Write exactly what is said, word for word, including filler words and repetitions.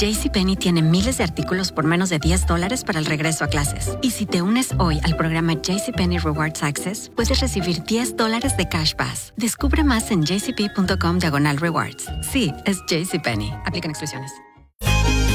JCPenney tiene miles de artículos por menos de diez dólares para el regreso a clases. Y si te unes hoy al programa JCPenney Rewards Access, puedes recibir diez dólares de Cash Pass. Descubre más en jcp.com diagonal rewards. Sí, es JCPenney. Aplican exclusiones.